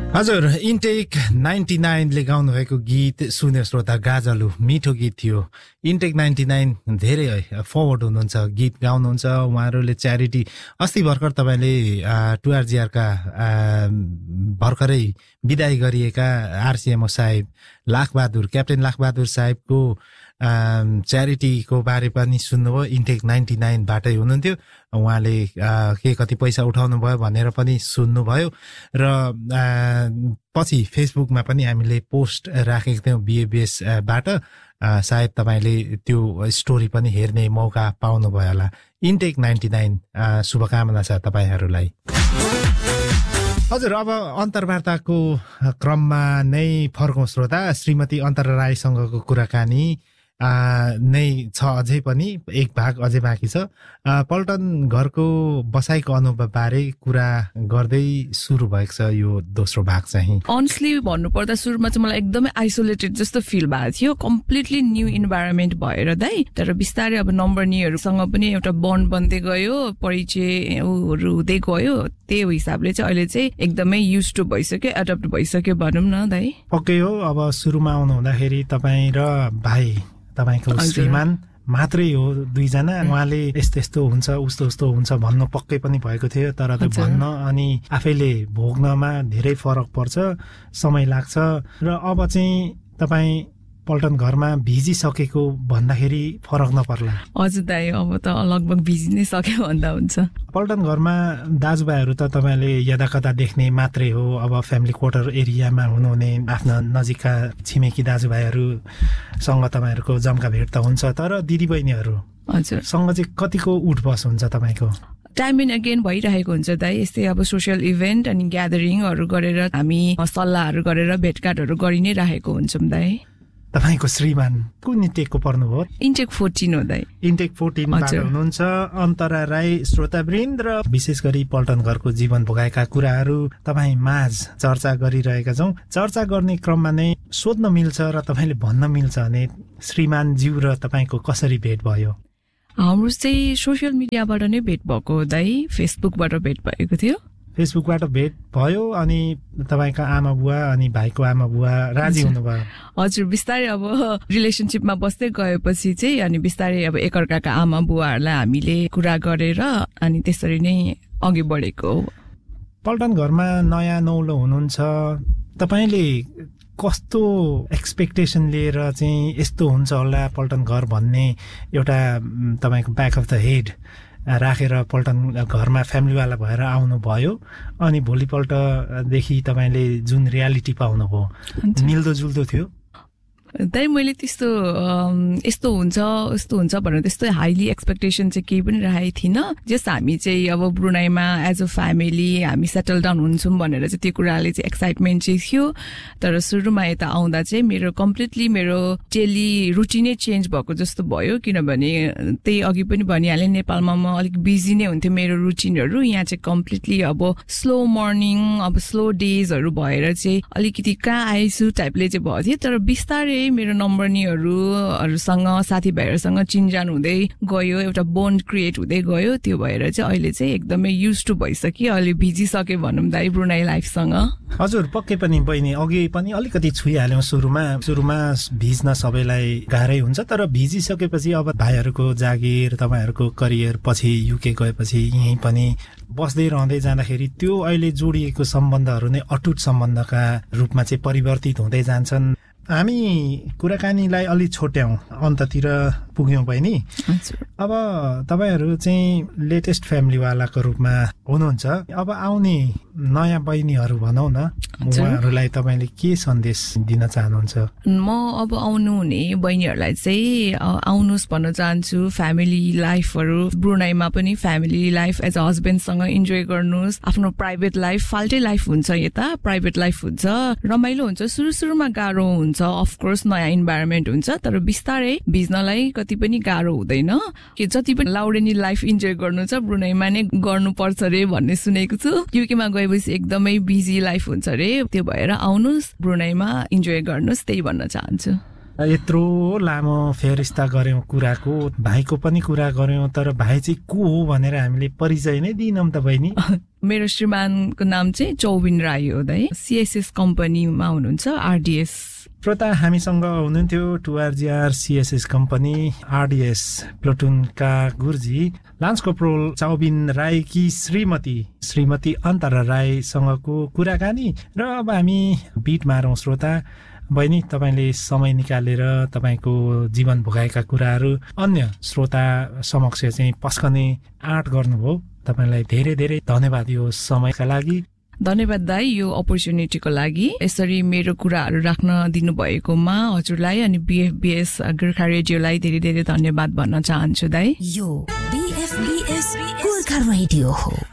हजुर इन्टेक 99 ले गाउनु भएको गीत सुन्यो श्रोता गाजलु मिठो गीत थियो इन्टेक 99 धेरै फरवर्ड हुनुहुन्छ गीत गाउनुहुन्छ उहाँहरूले च्यारिटी अस्ति भर्खर तपाईले 2RGR का भर्खरै बिदाई गरिएका आरसीएमओ साहेब लाखबहादुर क्याप्टेन लाखबहादुर साहेबको च्यारिटीको बारे पनि सुन्नुभयो इन्टेक 99 बाटै हुनुहुन्थ्यो उहाँले के कति पैसा उठाउनु भयो भनेर पनि सुन्नुभयो र पछि फेसबुकमा पनि हामीले पोस्ट राखेका थियौं बीएबीएस बाट सायद तपाईले त्यो स्टोरी पनि हेर्ने मौका पाउनुभयो होला इन्टेक 99 शुभकामना छ तपाईहरुलाई हजुर अब अन्तर्वार्ताको क्रममा नै फर्कौं श्रोता श्रीमती अन्तरा राईसँगको कुराकानी नै छ अझै पनि एक भाग अझै बाँकी छ पल्टन घरको बसाइको अनुभव बारे कुरा गर्दै सुरु भएको छ यो दोस्रो भाग चाहिँ अनेस्टली भन्नुपर्दा सुरुमा चाहिँ मलाई एकदमै आइसोलेटेड जस्तो फिल भएको थियो कम्प्लिटली न्यू इन्भाइरोमेन्ट भएर दाइ तर बिस्तारै अब नम्बरनीहरुसँग पनि एउटा बन्ड बन्दै गयो परिचयहरु हुँदै गयो त्यही हिसाबले चाहिँ अहिले चाहिँ एकदमै युज टु भइसक्यो एडप्ट भइसक्यो भनौं न दाइ पक्कै हो अब सुरुमा आउनु हुँदाखेरि तपाई र भाइ तपाईको श्रीमान मात्रै हो दुईजना उहाँले यस्तो हुन्छ उस्तो हुन्छ भन्नु पक्कै पनि भएको थियो तर त्यो भन्न अनि आफैले भोग्नमा धेरै फरक पर्छ समय लाग्छ र अब चाहिँ तपाई पल्टन घरमा भिजिसकेको भन्दाखेरि फरक नपर्ला हजुर दाइ अब त लगभग भिजि नै सक्यो भन्दा हुन्छ पल्टन घरमा दाजुभाइहरु त तपाईले यदाकदा देख्ने मात्रै हो अब फ्यामिली क्वार्टर एरियामा हुनुहुने आफ्ना नजिकका छिमेकी दाजुभाइहरु सँग तपाईहरुको जम्का भेट त हुन्छ तर दिदीबहिनीहरु हजुर सँग चाहिँ कतिको उठबस हुन्छ तपाईको टाइम एन्ड अगेन भइरहेको हुन्छ दाइ यस्तै अब सोशल इभेन्ट अनि ग्यादरिङहरु गरेर हामी सल्लाहहरु गरेर भेटघाटहरु गरि नै रहेको हुन्छौं दाइ तपाईको श्रीमान कुन इन्टेकको पर्नुभयो इन्टेक 14 हो दाइ इन्टेक 14 बाट हुनुहुन्छ अन्तरा राई श्रोतावृन्द र विशेष गरी पल्टन घरको जीवन भोगाएका कुराहरू तपाई माझ चर्चा गरिरहेका छौं चर्चा गर्ने क्रममा नै सोध्न मिल्छ र तपाईले भन्न मिल्छ भने श्रीमान ज्यू र तपाईको कसरी भेट भयो हाम्रो चाहिँ सोशल मिडियाबाट नै भेट भएको हो दाइ फेसबुकबाट भेट भएको थियो फेसबुकबाट भेट भयो अनि तपाईका आमा बुवा अनि भाइको आमा बुवा राजी हुनुभयो हजुर बिस्तारै अब रिलेशनशिपमा बस्दै गएपछि चाहिँ अनि बिस्तारै अब एकअर्काका आमा बुवाहरुलाई हामीले कुरा गरेर अनि त्यसरी नै अघि बढेको पल्टन घरमा नयाँ नौलो हुनुहुन्छ तपाईले कस्तो एक्सपेक्टेसन लिएर चाहिँ यस्तो हुन्छ होला पल्टन घर भन्ने एउटा तपाईको ब्याक अफ द हेड राखेर पल्टन घरमा फ्यामिलीवाला भएर आउनु भयो अनि भोलिपल्ट देखि तपाईले जुन रियालिटी पाउनु भयो मिल्दो जुल्दो थियो दाइ मैले त्यस्तो यस्तो हुन्छ भनेर त्यस्तो हाइली एक्सपेक्टेसन चाहिँ केही पनि राखेको थिइन जस्ट हामी चाहिँ अब ब्रुनाईमा एज अ फ्यामिली हामी सेटल डाउन हुन्छौं भनेर चाहिँ त्यो कुराले चाहिँ एक्साइटमेन्ट चाहिँ थियो तर सुरुमा यता आउँदा चाहिँ मेरो कम्प्लिटली मेरो डेली रुटिनै चेन्ज भएको जस्तो भयो किनभने त्यही अघि पनि भनिहाले नेपालमा म अलिक बिजी नै हुन्थ्यो मेरो रुटिनहरु यहाँ चाहिँ कम्प्लिटली अब स्लो मर्निङ अब स्लो डेजहरु भएर चाहिँ अलिकति कहाँ आइसु टाइपले चाहिँ भयो थियो तर बिस्तारै मेरो नम्बरनीहरुसँग साथीभाइहरुसँग चिनजान हुँदै गयो एउटा बोन्ड क्रिएट हुँदै गयो त्यो भएर चाहिँ अहिले चाहिँ एकदमै युज टु भइसक्यो अहिले भिजिसके भनौं दाइ ब्रुनाई लाइफसँग हजुर पक्कै पनि बहिनी अघि पनि अलिकति छुइहाल्यौ सुरुमा भिज्न सबैलाई गाह्रै हुन्छ तर भिजिसकेपछि अब भाइहरुको जागिर तपाईहरुको करियर पछि युके गएपछि यही पनि बस्दै रहँदै जाँदाखेरि त्यो अहिले जोडिएको सम्बन्धहरु नै अटुट सम्बन्धका रूपमा चाहिँ परिवर्तित हुँदै जान्छन् हामी कुराकानीलाई अलि छोट्यौं अन्ततिर पुग्यौं बहिनी अब तपाईहरु चाहिँ लेटेस्ट फ्यामिलीवालाको रूपमा हुनुहुन्छ अब आउने नयाँ बहिनीहरु भनौं न उहाँहरुलाई तपाईले के सन्देश दिन चाहनुहुन्छ म अब आउनु हुने बहिनीहरुलाई चाहिँ आउनुस् भन्न चाहन्छु फ्यामिली लाइफहरु ब्रुनाईमा पनि family life as a हस्बेन्डसँग enjoy गर्नुस् आफ्नो प्राइभेट लाइफ फाल्टै लाइफ हुन्छ यता प्राइभेट लाइफ हुन्छ रमाइलो हुन्छ सुरुमा गाह्रो हुन्छ अफ कोर्स नयाँ इन्भाइरोमेन्ट हुन्छ तर बिस्तारै भिज्नलाई कति पनि गाह्रो हुँदैन कि जति पनि लाउडेनी लाइफ इन्जोय गर्नु छ ब्रुनाईमा नै गर्नुपर्छ रे भन्ने सुनेको छु युकेमा गएपछि एकदमै बिजी लाइफ हुन्छ रे त्यो भएर आउनुस् ब्रुनाईमा इन्जोय गर्नुस् त्यही भन्न चाहन्छु यत्रो लामो फेरिस्ता गर्यौं कुराको, भाइको पनि कुरा गर्यौं, तर भाइ चाहिँ को हो भनेर हामीले परिचय नै दिनौं त बहिनी। मेरो श्रीमानको नाम चाहिँ चौबिन राई हो दाइ, सीएसएस कम्पनीमा हुनुहुन्छ, आरडीएस। श्रोता हामीसँग हुनुहुन्थ्यो 2RGR सीएसएस कम्पनी आरडीएस प्लटुनका गुरुजी लान्स कर्पोरल चौबिन राईकी श्रीमती अन्तरा राईसँगको कुराकानी। र अब हामी बिट मारौं श्रोता। बहिनी, तपाईले समय निकालेर तपाईको जीवन भोगाएका कुराहरू अन्य श्रोता समक्ष चाहिँ पस्कने आँट गर्नुभयो। तपाईलाई धेरै धेरै धन्यवाद यो समयका लागि। धन्यवाद दाइ यो अपर्च्युनिटीको लागि। यसरी मेरो कुराहरू राख्न दिनुभएकोमा हजुरलाई अनि बीएफबीएस गोर्खा रेडियोलाई धेरै धेरै धन्यवाद भन्न चाहन्छु दाइ। यो बीएफबीएस गोर्खा रेडियो हो।